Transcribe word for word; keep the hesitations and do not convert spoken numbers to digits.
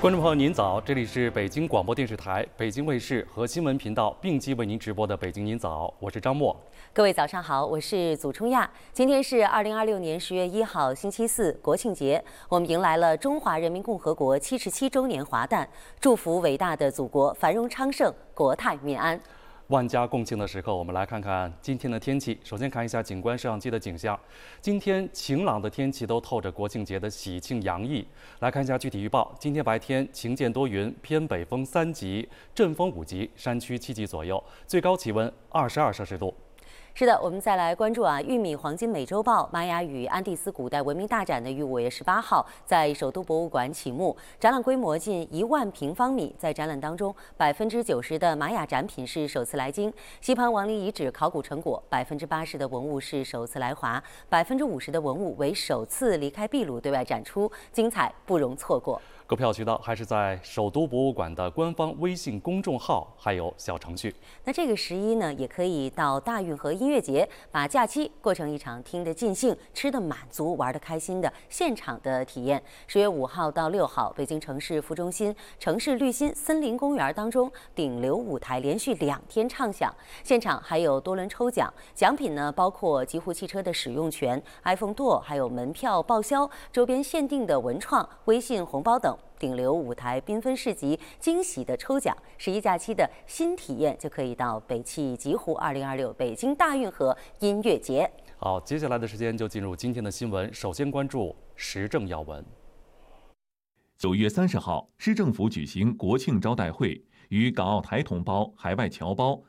观众朋友您早，这里是北京广播电视台、北京卫视和新闻频道并机为您直播的《北京您早》，我是张默。 各位早上好，我是祖冲亚。今天是二零二六年十月一号，星期四，国庆节，我们迎来了中华人民共和国七十七周年华诞，祝福伟大的祖国繁荣昌盛，国泰民安。 万家共庆的时刻，我们来看看今天的天气。首先看一下景观摄像机的景象，今天晴朗的天气都透着国庆节的喜庆洋溢。来看一下具体预报，今天白天晴间多云，偏北风三级，阵风五级，山区七级左右，最高气温二十二摄氏度。 是的，我们再来关注啊，玉米黄金美洲豹玛雅与安第斯古代文明大展的于五月十八号在首都博物馆启幕，展览规模近一万平方米。在展览当中，百分之九十的玛雅展品是首次来京，西盘王陵遗址考古成果，百分之八十的文物是首次来华，百分之五十的文物为首次离开秘鲁对外展出，精彩不容错过。 购票渠道还是在首都博物馆的官方微信公众号，还有小程序。 那这个十一呢，也可以到大运河音乐节，把假期过成一场听得尽兴、吃得满足、玩得开心的现场的体验。十月五号到六号，北京城市副中心城市绿心森林公园当中，顶流舞台连续两天唱响，现场还有多轮抽奖，奖品呢包括极狐汽车的使用权、iPhone Door， 还有门票报销、周边限定的文创、微信红包等。顶流舞台缤纷市集，惊喜的抽奖，十一假期的新体验就可以到北汽极狐二零二六北京大运河音乐节。 好，接下来的时间就进入今天的新闻，首先关注时政要闻。 九月三十号，市政府举行国庆招待会，与港澳台同胞、海外侨胞